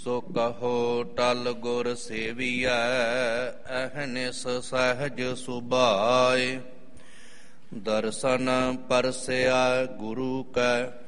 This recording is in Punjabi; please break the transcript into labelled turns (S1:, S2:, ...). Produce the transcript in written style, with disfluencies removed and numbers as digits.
S1: ਸੋ ਕਹੋ ਟਲ ਗੁਰ ਸੇਵੀਐ, ਅਹਨਿਸ ਸਹਿਜ ਸੁਭਾਏ। ਦਰਸ਼ਨ ਪਰਸਿਆ ਗੁਰੂ ਕੈ,